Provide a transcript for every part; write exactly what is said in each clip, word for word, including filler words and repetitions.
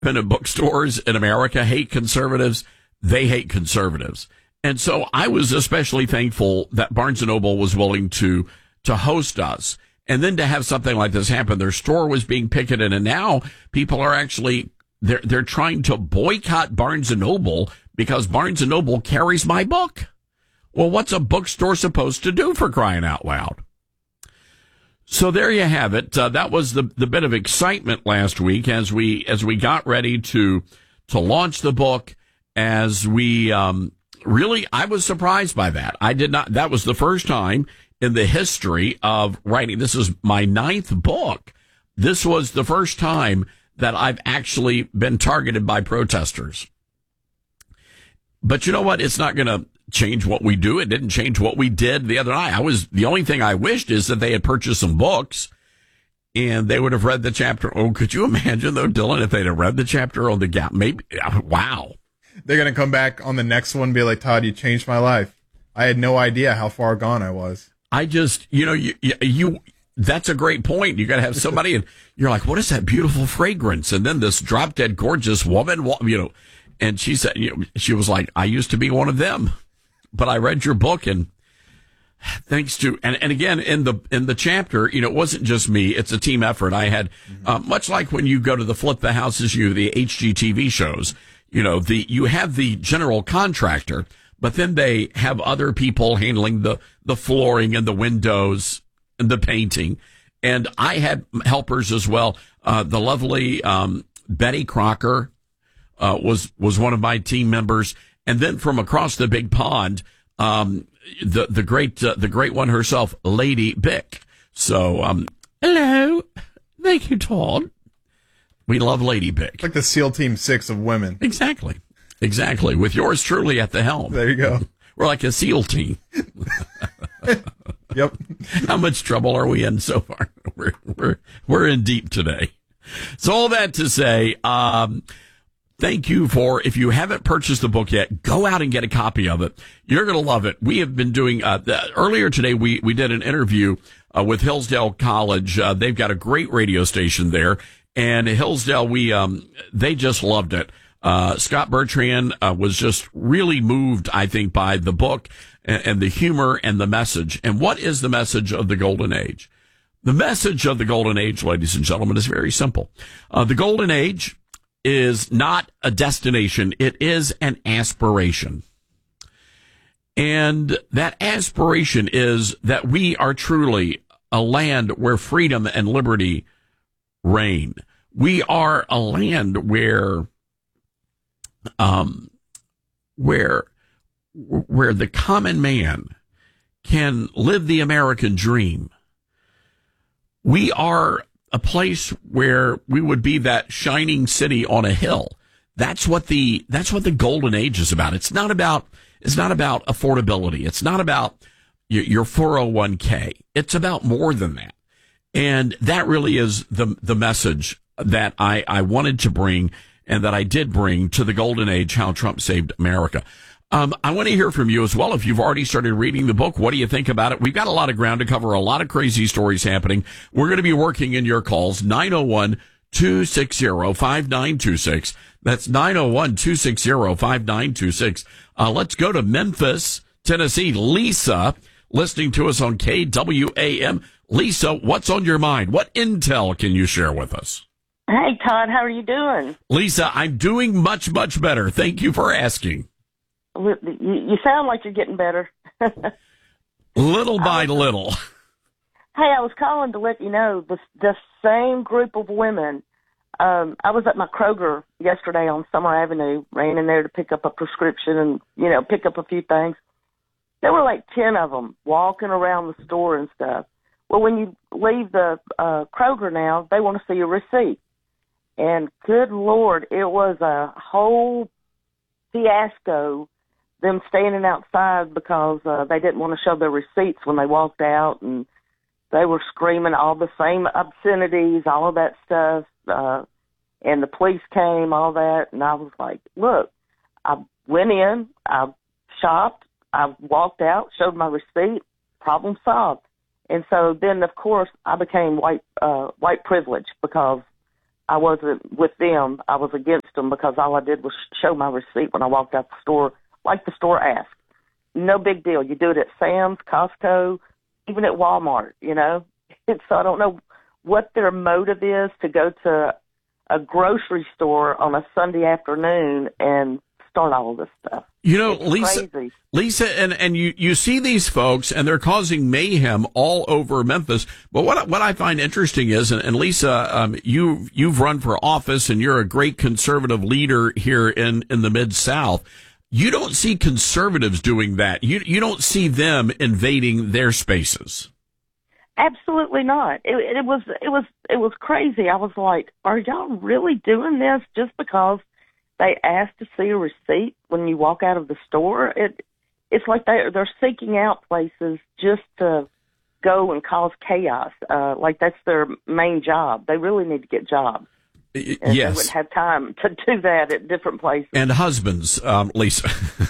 independent bookstores in America hate conservatives. They hate conservatives. And so I was especially thankful that Barnes and Noble was willing to, to host us. And then to have something like this happen, their store was being picketed, and now people are actually, they're, they're trying to boycott Barnes and Noble because Barnes and Noble carries my book. Well, what's a bookstore supposed to do, for crying out loud? So there you have it. Uh, that was the, the bit of excitement last week as we, as we got ready to, to launch the book, as we, um, really, I was surprised by that. I did not, that was the first time in the history of writing. This is my ninth book. This was the first time that I've actually been targeted by protesters. But you know what? It's not going to change what we do. It didn't change what we did the other night. I was, the only thing I wished is that they had purchased some books and they would have read the chapter. Oh, could you imagine though, Dylan, if they'd have read the chapter on the gap? Maybe, wow. They're going to come back on the next one and be like, Todd, you changed my life. I had no idea how far gone I was. I just, you know, you, you, that's a great point. You got to have somebody and you're like, what is that beautiful fragrance? And then this drop dead gorgeous woman, you know, and she said, you know, she was like, I used to be one of them, but I read your book, and thanks to, and, and again, in the, in the chapter, you know, it wasn't just me. It's a team effort. I had, mm-hmm. uh, much like when you go to the Flip the Houses, you, the H G T V shows, you know, the, you have the general contractor, but then they have other people handling the, the flooring and the windows and the painting. And I had helpers as well. Uh, the lovely, um, Betty Crocker, uh, was, was one of my team members. And then from across the big pond, um, the, the great, uh, the great one herself, Lady Bick. So, um, hello. Thank you, Todd. We love Lady Bick. Like the SEAL Team Six of women. Exactly. Exactly. With yours truly at the helm. There you go. We're like a SEAL team. Yep. How much trouble are we in so far? We're, we're, we're in deep today. So all that to say, um, thank you for, if you haven't purchased the book yet, go out and get a copy of it. You're going to love it. We have been doing, uh, the, earlier today, we, we did an interview, uh, with Hillsdale College. Uh, they've got a great radio station there. And Hillsdale, we, um, they just loved it. Uh, Scott Bertrand, uh, was just really moved, I think, by the book and, and the humor and the message. And what is the message of the Golden Age? The message of the Golden Age, ladies and gentlemen, is very simple. Uh, the Golden Age is not a destination. It is an aspiration. And that aspiration is that we are truly a land where freedom and liberty reign. We are a land where, um, where, where the common man can live the American dream. We are a place where we would be that shining city on a hill. That's what the, that's what the Golden Age is about. It's not about, it's not about affordability. It's not about your, your four oh one k. It's about more than that. And that really is the, the message that I, I wanted to bring and that I did bring to the Golden Age, How Trump Saved America. Um, I want to hear from you as well. If you've already started reading the book, what do you think about it? We've got a lot of ground to cover, a lot of crazy stories happening. We're going to be working in your calls, nine oh one, two six zero, five nine two six. That's nine oh one, two six zero, five nine two six. Uh, let's go to Memphis, Tennessee. Lisa, listening to us on K W A M. Lisa, what's on your mind? What intel can you share with us? Hey, Todd, how are you doing? Lisa, I'm doing much, much better. Thank you for asking. You, you sound like you're getting better. Little by was, little. Hey, I was calling to let you know the, the same group of women. Um, I was at my Kroger yesterday on Summer Avenue, ran in there to pick up a prescription and, you know, pick up a few things. There were like ten of them walking around the store and stuff. Well, when you leave the uh, Kroger now, they want to see your receipt. And good Lord, it was a whole fiasco, them standing outside because uh, they didn't want to show their receipts when they walked out. And they were screaming all the same obscenities, all of that stuff. Uh, and the police came, all that. And I was like, look, I went in, I shopped, I walked out, showed my receipt, problem solved. And so then, of course, I became white uh, white privilege because I wasn't with them. I was against them because all I did was show my receipt when I walked out the store, like the store asked. No big deal. You do it at Sam's, Costco, even at Walmart, you know. And so I don't know what their motive is to go to a grocery store on a Sunday afternoon and start all of this stuff. You know, it's Lisa, crazy. Lisa, and, and you, you see these folks, and they're causing mayhem all over Memphis. But what what I find interesting is, and, and Lisa, um, you you've run for office, and you're a great conservative leader here in, in the Mid-South. You don't see conservatives doing that. You you don't see them invading their spaces. Absolutely not. It, it was it was it was crazy. I was like, are y'all really doing this just because they asked to see a receipt when you walk out of the store? It it's like they they're seeking out places just to go and cause chaos. Uh, like that's their main job. They really need to get jobs. And yes. They wouldn't have time to do that at different places. And husbands, um, Lisa.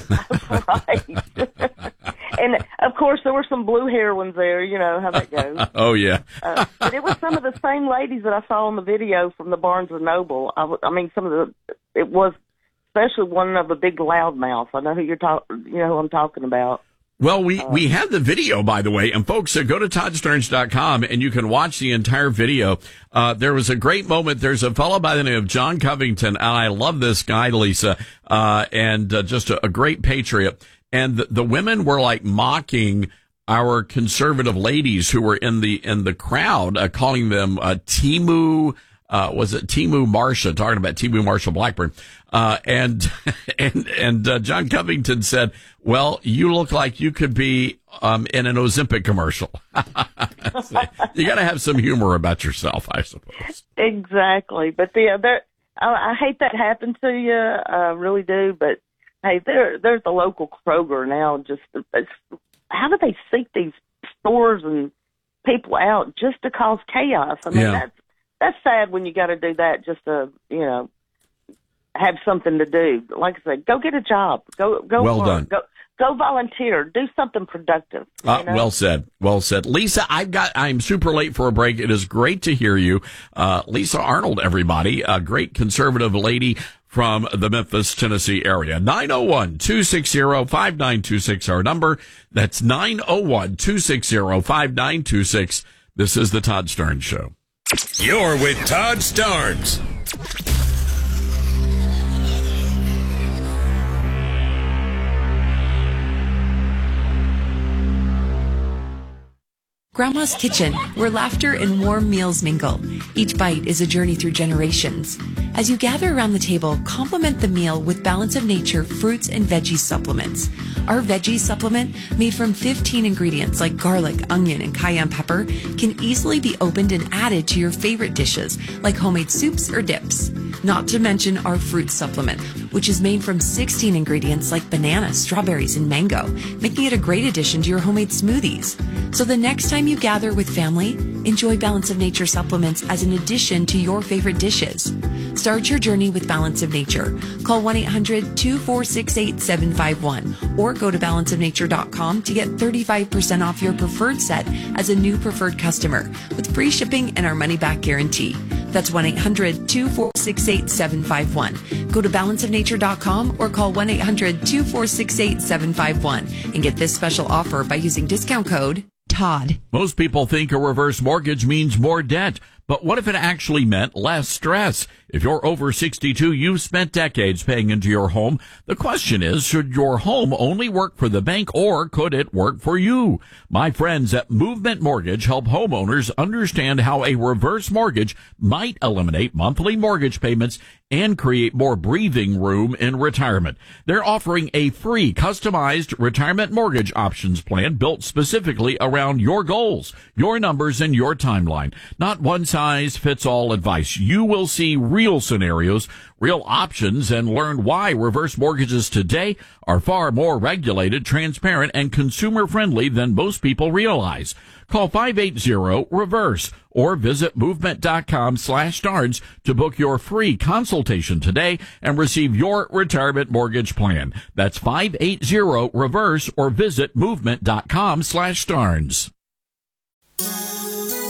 Right. And, of course, there were some blue hair ones there. You know how that goes. Oh, yeah. uh, but it was some of the same ladies that I saw in the video from the Barnes and Noble. I, w- I mean, some of the, it was especially one of the big loudmouths. I know who you're talking, you know who I'm talking about. Well, we, we have the video, by the way, and folks, uh, go to Todd Stearns dot com and you can watch the entire video. Uh, there was a great moment. There's a fellow by the name of John Covington, and I love this guy, Lisa, uh, and uh, just a, a great patriot. And the, the women were like mocking our conservative ladies who were in the, in the crowd, uh, calling them, uh, Timu, Uh, was it Timu Marsha, talking about Timu Marsha Blackburn. Uh, and, and, and, uh, John Covington said, well, you look like you could be, um, in an Ozempic commercial. So you gotta have some humor about yourself, I suppose. Exactly. But the, there, I, I hate that happened to you. I really do. But hey, there, there's the local Kroger now. Just, it's, how do they seek these stores and people out just to cause chaos? I mean, Yeah. that's, That's sad when you got to do that just to, you know, have something to do. Like I said, go get a job. Go, go. Well work. done. Go, go volunteer. Do something productive. Uh, you know? Well said. Well said. Lisa, I've got, I'm super late for a break. It is great to hear you. Uh, Lisa Arnold, everybody, a great conservative lady from the Memphis, Tennessee area. nine oh one, two six zero, five nine two six, our number. That's nine oh one, two six zero, five nine two six. This is the Todd Stearns Show. You're with Todd Stearns. Grandma's Kitchen, where laughter and warm meals mingle. Each bite is a journey through generations. As you gather around the table, complement the meal with Balance of Nature fruits and veggie supplements. Our veggie supplement, made from fifteen ingredients like garlic, onion, and cayenne pepper, can easily be opened and added to your favorite dishes, like homemade soups or dips. Not to mention our fruit supplement, which is made from sixteen ingredients like banana, strawberries, and mango, making it a great addition to your homemade smoothies. So the next time you gather with family, enjoy Balance of Nature supplements as an addition to your favorite dishes. Start your journey with Balance of Nature. Call one eight hundred, two four six, eight seven five one or go to balance of nature dot com to get thirty-five percent off your preferred set as a new preferred customer with free shipping and our money-back guarantee. That's one eight hundred, two four six, eight seven five one. Go to balance of nature dot com or call one eight hundred, two four six, eight seven five one and get this special offer by using discount code Todd. Most people think a reverse mortgage means more debt, but what if it actually meant less stress? If you're over sixty-two, you've spent decades paying into your home. The question is, should your home only work for the bank or could it work for you? My friends at Movement Mortgage help homeowners understand how a reverse mortgage might eliminate monthly mortgage payments and create more breathing room in retirement. They're offering a free customized retirement mortgage options plan built specifically around your goals, your numbers, and your timeline. Not one size fits all advice. You will see real scenarios, real options, and learn why reverse mortgages today are far more regulated, transparent, and consumer friendly than most people realize. Call five eight zero, REVERSE or visit movement.com slash Stearns to book your free consultation today and receive your retirement mortgage plan. That's five eight zero, REVERSE or visit movement.com slash Stearns.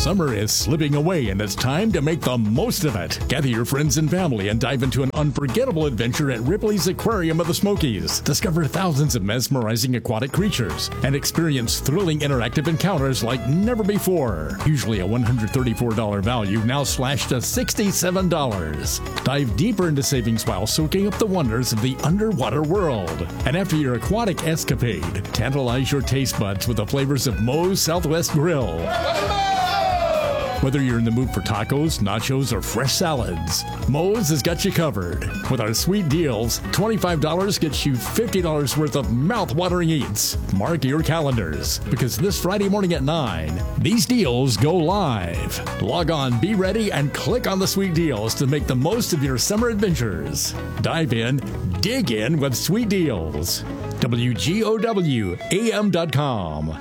Summer is slipping away and it's time to make the most of it. Gather your friends and family and dive into an unforgettable adventure at Ripley's Aquarium of the Smokies. Discover thousands of mesmerizing aquatic creatures and experience thrilling interactive encounters like never before. Usually a one hundred thirty-four dollars value, now slashed to sixty-seven dollars. Dive deeper into savings while soaking up the wonders of the underwater world. And after your aquatic escapade, tantalize your taste buds with the flavors of Moe's Southwest Grill. Whether you're in the mood for tacos, nachos, or fresh salads, Moe's has got you covered. With our sweet deals, twenty-five dollars gets you fifty dollars worth of mouth-watering eats. Mark your calendars, because this Friday morning at nine, these deals go live. Log on, be ready, and click on the sweet deals to make the most of your summer adventures. Dive in, dig in with sweet deals. W G O W A M dot com.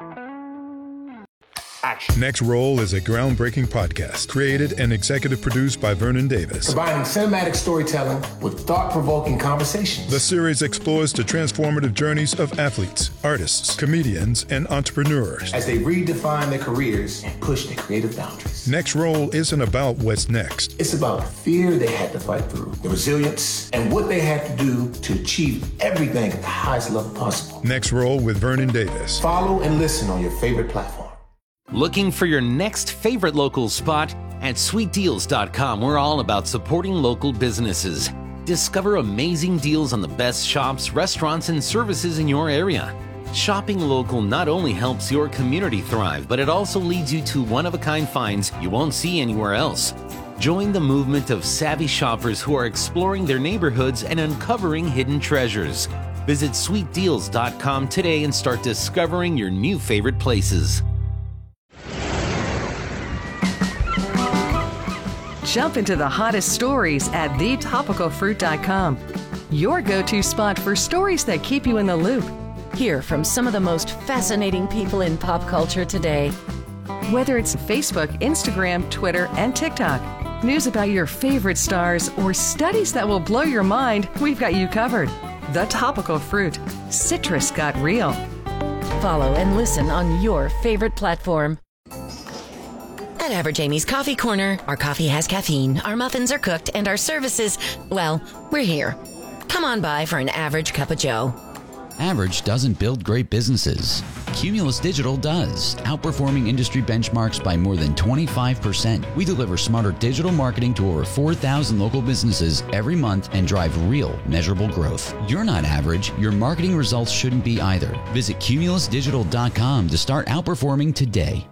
Next Roll is a groundbreaking podcast created and executive produced by Vernon Davis. Combining cinematic storytelling with thought-provoking conversations. The series explores the transformative journeys of athletes, artists, comedians, and entrepreneurs as they redefine their careers and push their creative boundaries. Next Roll isn't about what's next. It's about the fear they had to fight through, the resilience, and what they had to do to achieve everything at the highest level possible. Next Roll with Vernon Davis. Follow and listen on your favorite platform. Looking for your next favorite local spot? At sweet deals dot com, we're all about supporting local businesses. Discover amazing deals on the best shops, restaurants, and services in your area. Shopping local not only helps your community thrive, but it also leads you to one-of-a-kind finds you won't see anywhere else. Join the movement of savvy shoppers who are exploring their neighborhoods and uncovering hidden treasures. Visit sweet deals dot com today and start discovering your new favorite places. Jump into the hottest stories at the topical fruit dot com. Your go-to spot for stories that keep you in the loop. Hear from some of the most fascinating people in pop culture today. Whether it's Facebook, Instagram, Twitter, and TikTok, news about your favorite stars, or studies that will blow your mind, we've got you covered. The Topical Fruit. Citrus got real. Follow and listen on your favorite platform. At Average Amy's Coffee Corner, our coffee has caffeine, our muffins are cooked, and our services, well, we're here. Come on by for an average cup of joe. Average doesn't build great businesses. Cumulus Digital does, outperforming industry benchmarks by more than twenty-five percent. We deliver smarter digital marketing to over four thousand local businesses every month and drive real, measurable growth. You're not average. Your marketing results shouldn't be either. Visit cumulus digital dot com to start outperforming today.